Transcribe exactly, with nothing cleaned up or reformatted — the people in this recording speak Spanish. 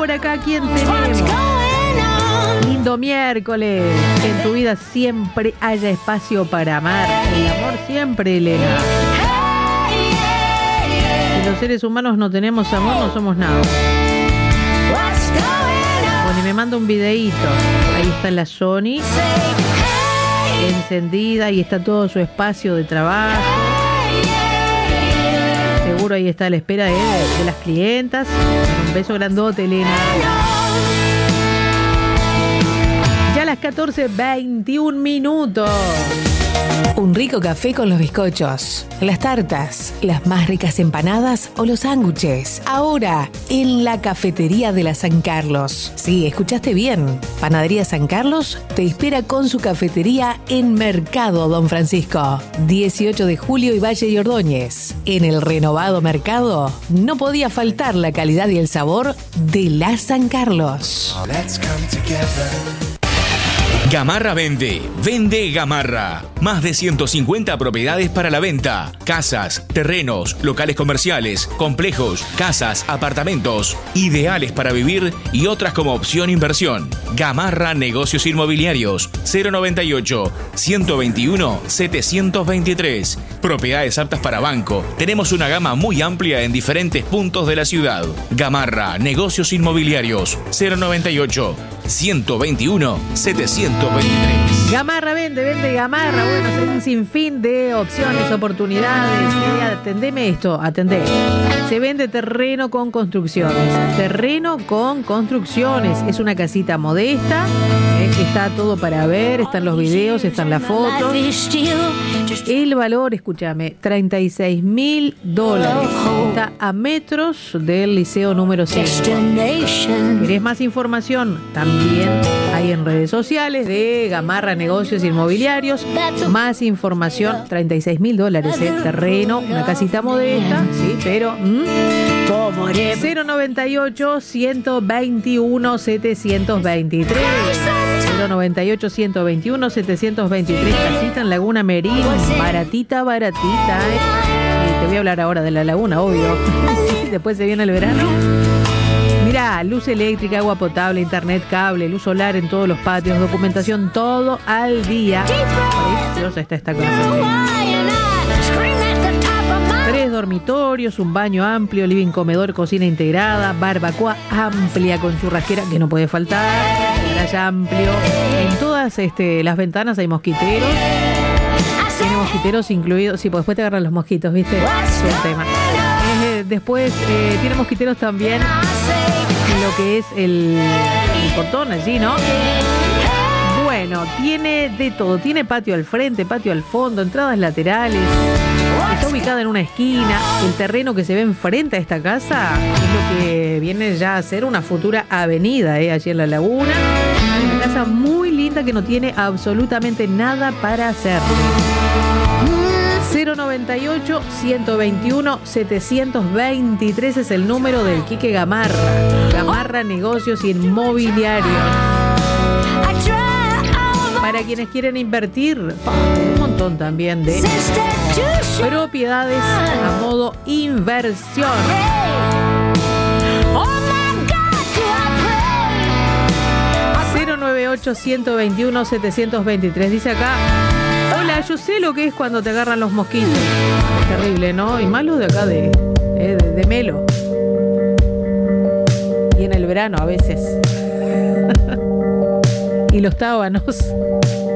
por acá, ¿quién tenemos? Lindo miércoles. Que en tu vida siempre haya espacio para amar. El amor siempre, Elena. Si los seres humanos no tenemos amor, no somos nada. Bueno, y me manda un videíto. Ahí está la Sony encendida y está todo su espacio de trabajo. Seguro ahí está a la espera de, de las clientas. Un beso grandote, Elena. Ya a las catorce veintiún minutos. Un rico café con los bizcochos, las tartas, las más ricas empanadas o los sándwiches. Ahora, en la Cafetería de la San Carlos. Sí, escuchaste bien. Panadería San Carlos te espera con su cafetería en Mercado Don Francisco. dieciocho de julio y Valle y Ordóñez. En el renovado mercado no podía faltar la calidad y el sabor de la San Carlos. Gamarra vende. Vende Gamarra. Más de ciento cincuenta propiedades para la venta. Casas, terrenos, locales comerciales, complejos, casas, apartamentos. Ideales para vivir y otras como opción inversión. Gamarra Negocios Inmobiliarios. cero noventa y ocho, ciento veintiuno, setecientos veintitrés. Propiedades aptas para banco. Tenemos una gama muy amplia en diferentes puntos de la ciudad. Gamarra Negocios Inmobiliarios. cero noventa y ocho, ciento veintiuno, setecientos veintitrés. Gamarra vende, vende Gamarra. Bueno, es un sinfín de opciones, oportunidades. Y atendeme esto, atendé. Se vende terreno con construcciones. Terreno con construcciones. Es una casita modesta. Eh, está todo para ver. Están los videos, están las fotos. El valor, escúchame, treinta y seis mil dólares. Está a metros del liceo número cinco. ¿Querés más información? También hay en redes sociales de Gamarra Negocios Inmobiliarios. Más información, treinta y seis mil dólares, ¿eh? Terreno, una casita modesta, sí, pero ¿Mm? cero noventa y ocho, ciento veintiuno, setecientos veintitrés. cero noventa y ocho, ciento veintiuno, setecientos veintitrés. Casita en Laguna Merín, baratita, baratita, ¿eh? Y te voy a hablar ahora de la laguna, obvio. Después se viene el verano. Mirá, luz eléctrica, agua potable, internet, cable, luz solar en todos los patios, documentación, todo al día. Preciosa está esta cosa. Tres dormitorios, un baño amplio, living, comedor, cocina integrada, barbacoa amplia con churrasquera, que no puede faltar, garage amplio. En todas este, las ventanas hay mosquiteros. Tiene mosquiteros incluidos. Sí, pues después te agarran los mosquitos, ¿viste? Es un tema. Eh, después eh, tiene mosquiteros también en lo que es el, el portón allí, ¿no? Bueno, tiene de todo. Tiene patio al frente, patio al fondo, entradas laterales. Está ubicada en una esquina. El terreno que se ve enfrente a esta casa es lo que viene ya a ser una futura avenida, ¿eh? Allí en la laguna. Una casa muy linda que no tiene absolutamente nada para hacer. cero noventa y ocho, ciento veintiuno, setecientos veintitrés es el número del Quique Gamarra. Gamarra Negocios Inmobiliarios. Para quienes quieren invertir, un montón también de propiedades a modo inversión. cero noventa y ocho, ciento veintiuno, setecientos veintitrés. Dice acá: hola, yo sé lo que es cuando te agarran los mosquitos. Es terrible, ¿no? Y más los de acá de, eh, de, de Melo. Y en el verano a veces. Y los tábanos.